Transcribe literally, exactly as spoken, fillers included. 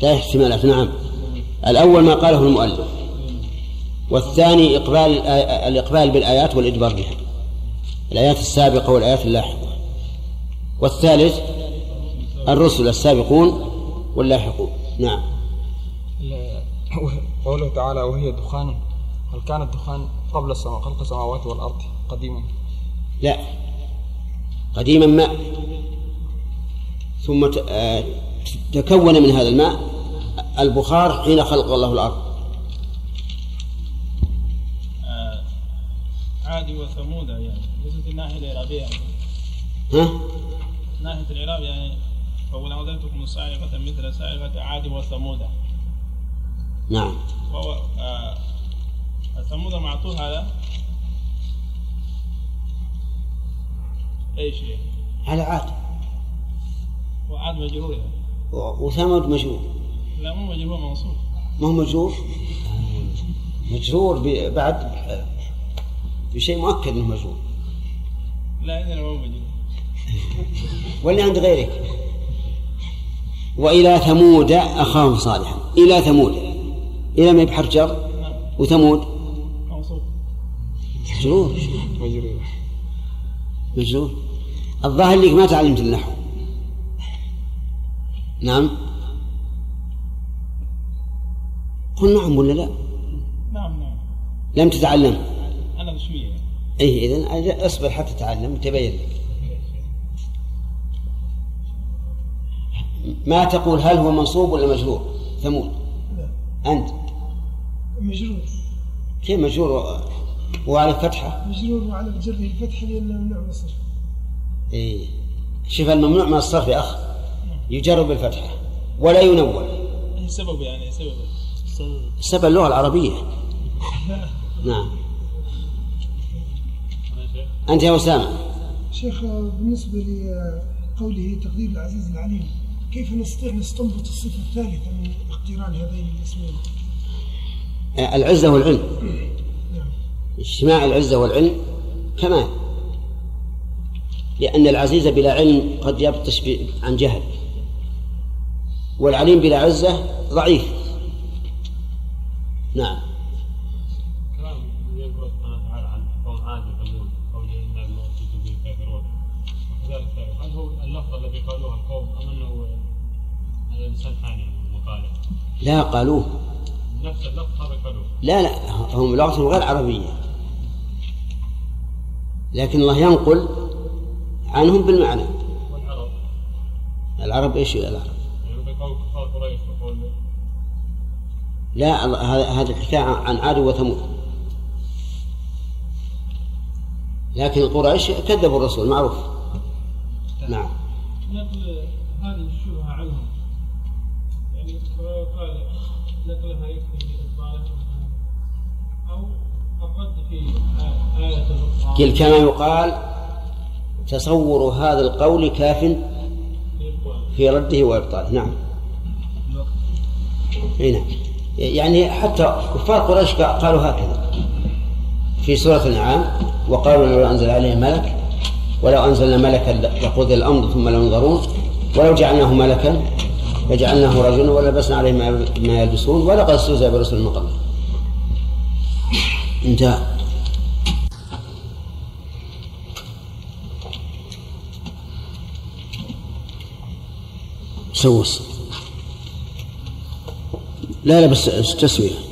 لا احتمالات. نعم. الأول ما قاله المؤلف، والثاني إقبال الإقبال بالآيات والإدبار بها، الآيات السابقة والآيات اللاحقة. والثالث الرسل السابقون واللاحقون. نعم. قوله تعالى وهي دخان، هل كان الدخان قبل السماء خلق السماوات والأرض قديما؟ لا، قديما ماء، ثم تكون من هذا الماء البخار حين خلق الله الأرض. عاد وثمود يعني ليست الناحية الإعرابية. ها؟ ناحية الإعراب يعني فأولا أنذرتكم صاعقة مثل صاعقة عاد وثمود. نعم. وهو آه ثمود معطوف على أي شيء؟ على عاد. وعاد مجرور يعني. وثمود مجرور. لا مو مجرور، منصوب. ما هو مجرور، مجرور بعد بشيء مؤكد انه مجرور. لا عندنا مو مجرور. واللي عند غيرك. وإلى ثمود أخاهم صالحا. إلى ثمود، إلى ما بحرف جر. وثمود منصوب مجرور. مجرور مجرور. الظاهر لك ما تعلمت النحو. نعم. قل نعم ولا لا؟ نعم نعم. لم تتعلم؟ أنا بشوية. إيه إذن أصبر حتى تتعلم تبين لك. ما تقول هل هو منصوب ولا مجرور؟ ثمود. لا. أنت مجرور. كيف مجرور وعلى فتحة؟ مجرور وعلى جره الفتحة لأنه ممنوع من الصرف. إيه شوف الممنوع من الصرف يا أخ يجرب بالفتحة ولا ينون. سبب يعني سبب سبب اللغة العربية. نعم. أنت يا أسامة. شيخ بالنسبة لقوله تقدير العزيز العليم، كيف نستطيع نستنبط الصفة الثالثة من اقتران هذين الاسمين؟ العزة والعلم. اجتماع العزة والعلم كمان، لأن العزيز بلا علم قد يبطش عن جهل، والعليم بلا عزة ضعيف. نعم. كلام يقول سبحانه وتعالى عن قوم عاد وثمود قوله إن الموجود به كافرون، وكذلك هل هو اللفظ الذي قالوه القوم أم أنه الإنسان ثاني مقالة؟ لا قالوه نفس اللفظ هذا قالوه. لا لا هم لغتهم غير عربية، لكن الله ينقل عنهم بالمعنى. والعرب العرب ايش العرب؟ يعني بقول كفار قريش وقول لا هذا الحكاية عن عاد وثمود، لكن قريش كذبوا الرسول معروف. نعم. نقل هذه الشبهة عنهم يعني قال نقلها يكفي بإبطالها أو أقد في آية الأخرى. قل كما يقال تصور هذا القول كاف في رده وإبطاله. نعم. هنا يعني حتى كفار قريش قالوا هكذا في سورة الأنعام، وقالوا لو أنزل عليه ملك ولو أنزلنا ملكا لقضي الأمر ثم لا ينظرون ولو جعلناه ملكا لجعلناه رجلا ولبسنا عليه ما يلبسون ولقد استهزئ برسل من قبل. انتهى. سوس لا لا بس تسوية.